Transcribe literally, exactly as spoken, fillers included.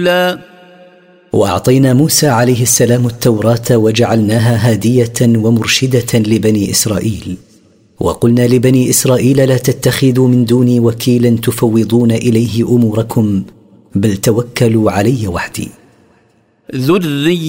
وأعطينا موسى عليه السلام التوراة وجعلناها هادية ومرشدة لبني إسرائيل، وقلنا لبني إسرائيل لا تتخذوا من دوني وكيلا تفوضون إليه أموركم، بل توكلوا علي وحدي. ذرية